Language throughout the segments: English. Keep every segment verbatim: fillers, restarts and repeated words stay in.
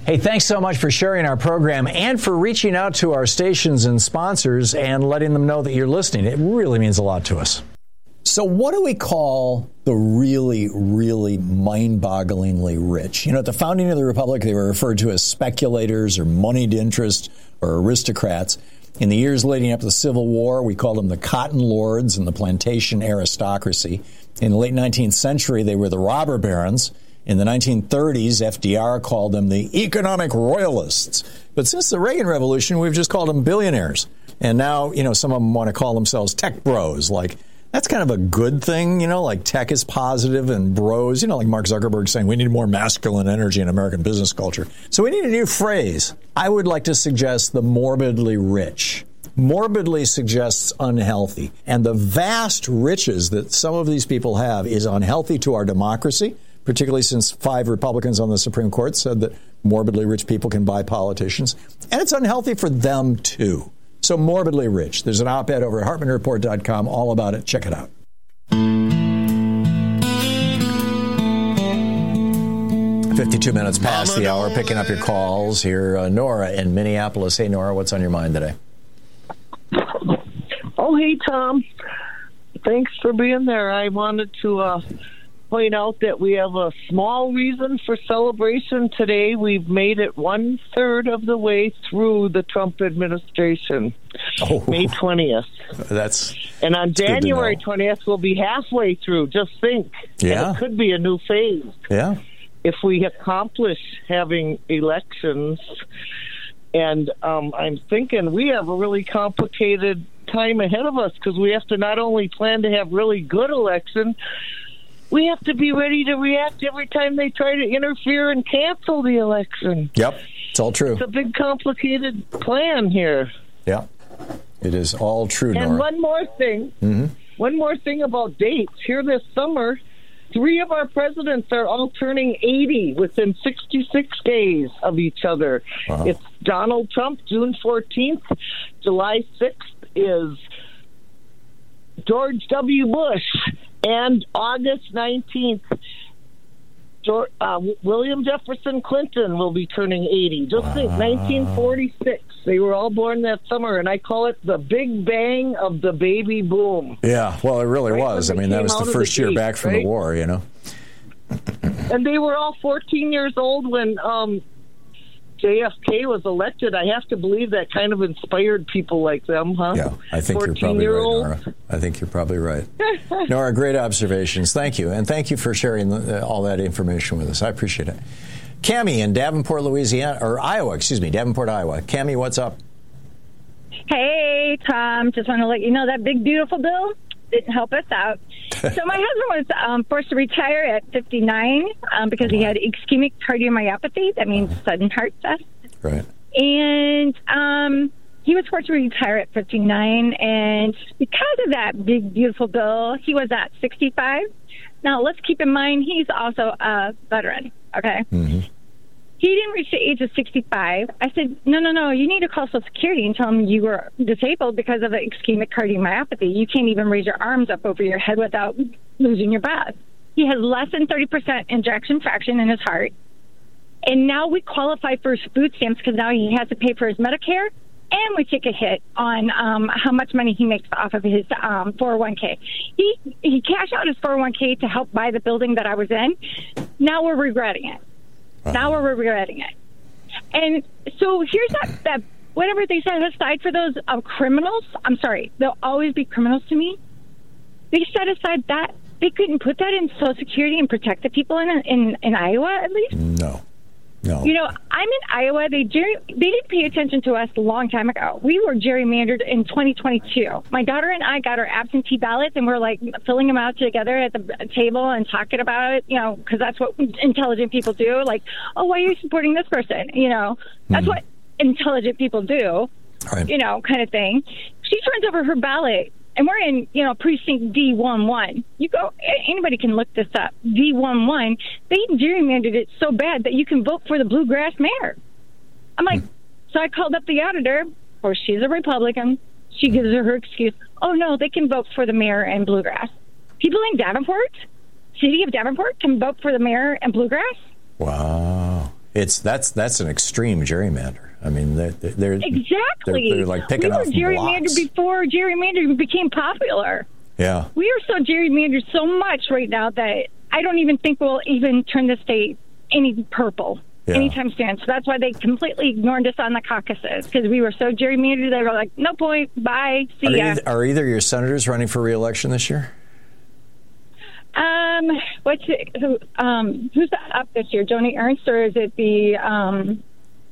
Hey, thanks so much for sharing our program and for reaching out to our stations and sponsors and letting them know that you're listening. It really means a lot to us. So what do we call the really, really mind-bogglingly rich? You know, at the founding of the Republic, they were referred to as speculators or moneyed interest or aristocrats. In the years leading up to the Civil War, we called them the cotton lords and the plantation aristocracy. In the late nineteenth century, they were the robber barons. In the nineteen thirties, F D R called them the economic royalists. But since the Reagan Revolution, we've just called them billionaires. And now, you know, some of them want to call themselves tech bros. Like, that's kind of a good thing, you know, like tech is positive and bros, you know, like Mark Zuckerberg saying we need more masculine energy in American business culture. So we need a new phrase. I would like to suggest the morbidly rich. Morbidly suggests unhealthy. And the vast riches that some of these people have is unhealthy to our democracy, particularly since five Republicans on the Supreme Court said that morbidly rich people can buy politicians. And it's unhealthy for them, too. So morbidly rich. There's an op-ed over at Hartman Report dot com all about it. Check it out. fifty-two minutes past the hour, picking up your calls here. Uh, Nora in Minneapolis. Hey, Nora, what's on your mind today? Oh, hey, Tom. Thanks for being there. I wanted to uh, point out that we have a small reason for celebration today. We've made it one third of the way through the Trump administration. Oh, May twentieth. That's and on January twentieth, we'll be halfway through. Just think. Yeah. And it could be a new phase. Yeah. If we accomplish having elections. And um, I'm thinking we have a really complicated time ahead of us because we have to not only plan to have really good election, we have to be ready to react every time they try to interfere and cancel the election. Yep, it's all true. It's a big, complicated plan here. Yeah, it is all true, Nora. And one more thing, mm-hmm. one more thing about dates. Here this summer, three of our presidents are all turning eighty within sixty-six days of each other. Wow. It's Donald Trump, June fourteenth. July sixth is George W. Bush. And August nineteenth, George, uh, William Jefferson Clinton will be turning eighty. Just wow. think, nineteen forty-six. They were all born that summer, and I call it the Big Bang of the baby boom. Yeah, well, it really right was. I mean, that was the first the year gate, back from right? the war, you know. And they were all fourteen years old when um, J F K was elected. I have to believe that kind of inspired people like them, huh? Yeah, I think you're probably right, Nora. I think you're probably right. Nora, great observations. Thank you. And thank you for sharing the, all that information with us. I appreciate it. Cammie in Davenport, Louisiana, or Iowa, excuse me, Davenport, Iowa. Cammie, what's up? Hey, Tom. Just want to let you know that big, beautiful bill didn't help us out. So my husband was um, forced to retire at fifty-nine um, because he had ischemic cardiomyopathy. That means sudden heart death. Right. And um, he was forced to retire at fifty-nine. And because of that big, beautiful bill, he was at sixty-five. Now, let's keep in mind he's also a veteran, okay? Mm-hmm. He didn't reach the age of sixty-five. I said, no, no, no, you need to call Social Security and tell them you were disabled because of an ischemic cardiomyopathy. You can't even raise your arms up over your head without losing your breath. He has less than thirty percent ejection fraction in his heart. And now we qualify for his food stamps because now he has to pay for his Medicare, and we take a hit on um, how much money he makes off of his um, four oh one k. He, he cashed out his four oh one k to help buy the building that I was in. Now we're regretting it. Uh-huh. Now we're regretting it. And so here's that, that whatever they set aside for those uh, criminals, I'm sorry, they'll always be criminals to me. They set aside that. They couldn't put that in Social Security and protect the people in in, in Iowa, at least? No. No. You know, I'm in Iowa. They they didn't pay attention to us a long time ago. We were gerrymandered in twenty twenty-two. My daughter and I got our absentee ballots, and we're like filling them out together at the table and talking about it, you know, because that's what intelligent people do. Like, oh, why are you supporting this person? You know, that's mm-hmm. what intelligent people do, right. You know, kind of thing. She turns over her ballot. And we're in, you know, precinct D eleven. You go, anybody can look this up. D eleven, they gerrymandered it so bad that you can vote for the Bluegrass mayor. I'm like, so I called up the auditor. Of course, she's a Republican. She gives her her excuse. Oh, no, they can vote for the mayor and Bluegrass. People in Davenport, city of Davenport, can vote for the mayor and Bluegrass? Wow. It's that's that's an extreme gerrymander. I mean, they're, they're exactly they're, they're like picking we were off gerrymandered blocks. before gerrymandering became popular. Yeah, we are so gerrymandered so much right now that I don't even think we'll even turn the state any purple yeah. anytime soon. So that's why they completely ignored us on the caucuses, because we were so gerrymandered. They were like, "No point, bye, see are ya." Either, are either your senators running for re-election this year? Um, what's it, who? Um, who's up this year? Joni Ernst, or is it the? Um,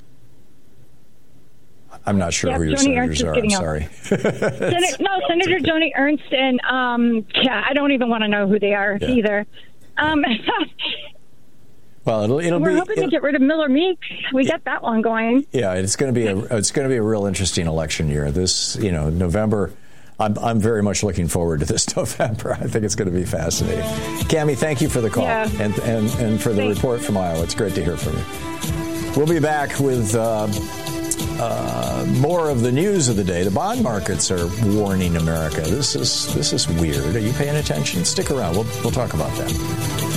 I'm not sure yeah, who your Joni Ernst senators is are. I'm getting sorry. Senator, no, Senator okay. Joni Ernst, and um, yeah, I don't even want to know who they are yeah. either. Um, well, it'll it'll we're be. We're hoping it'll, to get rid of Miller Meek. We got that one going. Yeah, it's going to be a it's going to be a real interesting election year. This, you know, November. I'm I'm very much looking forward to this November. I think it's going to be fascinating. Cammie, thank you for the call yeah. and, and and for the Thanks. report from Iowa. It's great to hear from you. We'll be back with uh, uh, more of the news of the day. The bond markets are warning America. This is this is weird. Are you paying attention? Stick around. We'll we'll talk about that.